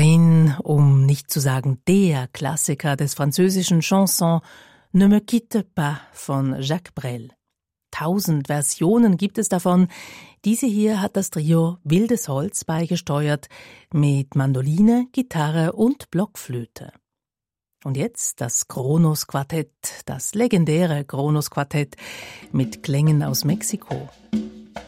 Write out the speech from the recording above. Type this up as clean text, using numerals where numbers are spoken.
Ein, um nicht zu sagen der Klassiker des französischen Chanson, Ne me quitte pas von Jacques Brel. 1000 Versionen gibt es davon. Diese hier hat das Trio Wildes Holz beigesteuert mit Mandoline, Gitarre und Blockflöte. Und jetzt das Kronos-Quartett, das legendäre Kronos-Quartett mit Klängen aus Mexiko.